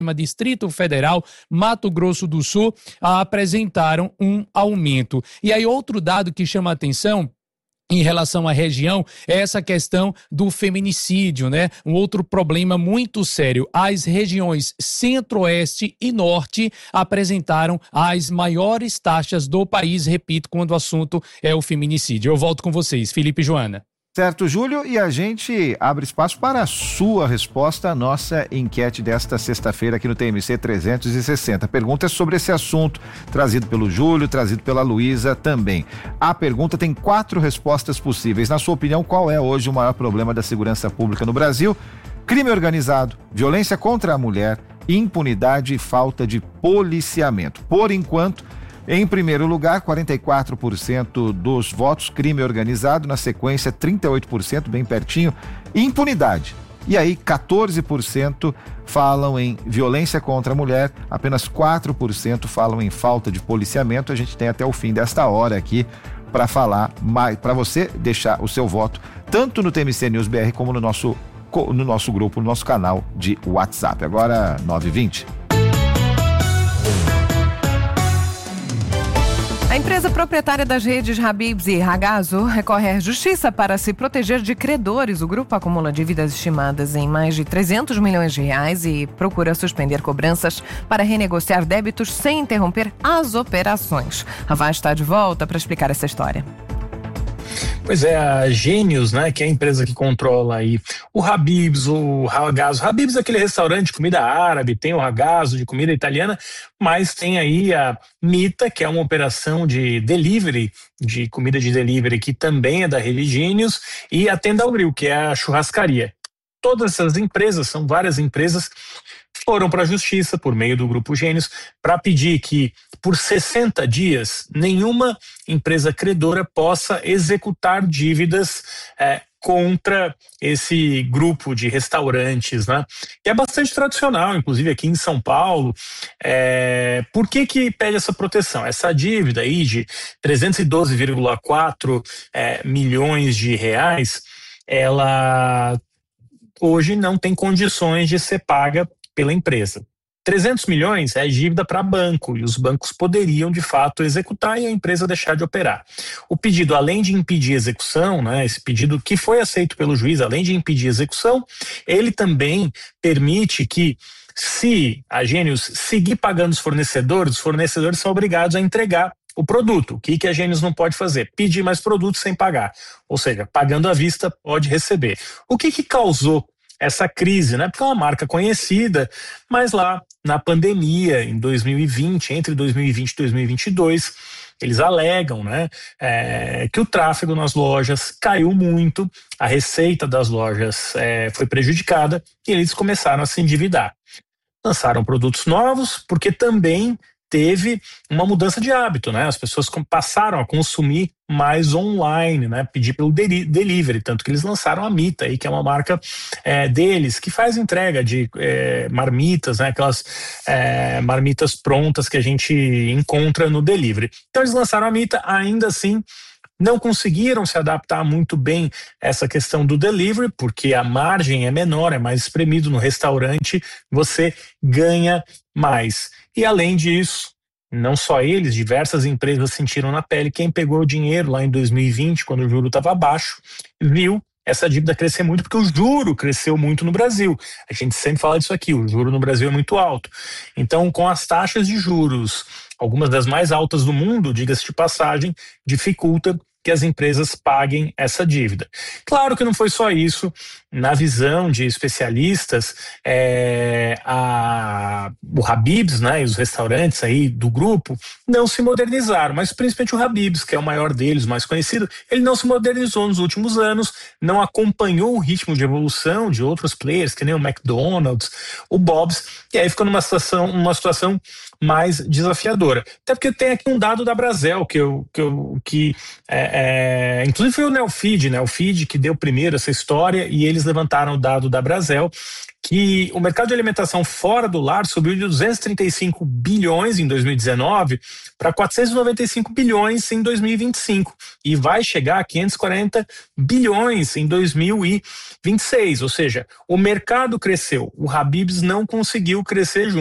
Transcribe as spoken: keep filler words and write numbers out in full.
Distrito Federal, Mato Grosso do Sul, apresentaram um aumento. E aí outro dado que chama a atenção em relação à região é essa questão do feminicídio, né? Um outro problema muito sério. As regiões Centro-Oeste e Norte apresentaram as maiores taxas do país, repito, quando o assunto é o feminicídio. Eu volto com vocês, Felipe e Joana. Certo, Júlio, e a gente abre espaço para a sua resposta à nossa enquete desta sexta-feira aqui no T M C trezentos e sessenta. A pergunta é sobre esse assunto, trazido pelo Júlio, trazido pela Luísa também. A pergunta tem quatro respostas possíveis. Na sua opinião, qual é hoje o maior problema da segurança pública no Brasil? Crime organizado, violência contra a mulher, impunidade e falta de policiamento. Por enquanto, em primeiro lugar, quarenta e quatro por cento dos votos, crime organizado, na sequência trinta e oito por cento, bem pertinho, impunidade. E aí quatorze por cento falam em violência contra a mulher, apenas quatro por cento falam em falta de policiamento. A gente tem até o fim desta hora aqui para falar mais, para você deixar o seu voto, tanto no T M C News B R como no nosso, no nosso grupo, no nosso canal de WhatsApp. Agora, nove e vinte. A empresa proprietária das redes Habib's e Ragazzo recorre à justiça para se proteger de credores. O grupo acumula dívidas estimadas em mais de trezentos milhões de reais e procura suspender cobranças para renegociar débitos sem interromper as operações. A Vaz está de volta para explicar essa história. Pois é, a Gênios, né, que é a empresa que controla aí o Habib's, o Ragazzo. Habib's é aquele restaurante de comida árabe, tem o Ragazzo de comida italiana, mas tem aí a Mita, que é uma operação de delivery, de comida de delivery, que também é da rede Gênios, e a Tenda ao Grill, que é a churrascaria. Todas essas empresas, são várias empresas, foram para a justiça por meio do Grupo Gênios para pedir que por sessenta dias nenhuma empresa credora possa executar dívidas é, contra esse grupo de restaurantes, né? Que é bastante tradicional, inclusive aqui em São Paulo. É, por que que pede essa proteção? Essa dívida aí de trezentos e doze vírgula quatro é, milhões de reais, ela hoje não tem condições de ser paga pela empresa. trezentos milhões é dívida para banco e os bancos poderiam de fato executar e a empresa deixar de operar. O pedido, além de impedir a execução, né, esse pedido que foi aceito pelo juiz, além de impedir a execução, ele também permite que, se a Gênios seguir pagando os fornecedores, os fornecedores são obrigados a entregar o produto. O que, que a Gênios não pode fazer? Pedir mais produtos sem pagar. Ou seja, pagando à vista, pode receber. O que que causou essa crise, né? Porque é uma marca conhecida, mas lá na pandemia, em dois mil e vinte, entre dois mil e vinte e dois mil e vinte e dois, eles alegam, né, é, que o tráfego nas lojas caiu muito, a receita das lojas é, foi prejudicada e eles começaram a se endividar. Lançaram produtos novos, porque também teve uma mudança de hábito, né? As pessoas passaram a consumir mais online, né? Pedir pelo delivery, tanto que eles lançaram a Mita aí, que é uma marca é, deles, que faz entrega de é, marmitas, né? Aquelas é, marmitas prontas que a gente encontra no delivery. Então eles lançaram a Mita, ainda assim não conseguiram se adaptar muito bem a essa questão do delivery, porque a margem é menor, é mais espremido. No restaurante você ganha mais. E além disso, não só eles, diversas empresas sentiram na pele. Quem pegou o dinheiro lá em dois mil e vinte, quando o juro estava baixo, viu essa dívida crescer muito, porque o juro cresceu muito no Brasil. A gente sempre fala disso aqui, o juro no Brasil é muito alto. Então, com as taxas de juros, algumas das mais altas do mundo, diga-se de passagem, dificulta que as empresas paguem essa dívida. Claro que não foi só isso. Na visão de especialistas, é, a, o Habib's, né, e os restaurantes aí do grupo não se modernizaram, mas principalmente o Habib's, que é o maior deles, o mais conhecido, ele não se modernizou nos últimos anos, não acompanhou o ritmo de evolução de outros players, que nem o McDonald's, o Bob's, e aí ficou numa situação, uma situação mais desafiadora. Até porque tem aqui um dado da Brasel, que, eu, que, eu, que é, É, inclusive foi o Neofeed, né? O Feed que deu primeiro essa história e eles levantaram o dado da Brasel, que o mercado de alimentação fora do lar subiu de duzentos e trinta e cinco bilhões em dois mil e dezenove para quatrocentos e noventa e cinco bilhões em dois mil e vinte e cinco e vai chegar a quinhentos e quarenta bilhões em dois mil e vinte e seis, ou seja, o mercado cresceu, o Habib's não conseguiu crescer junto.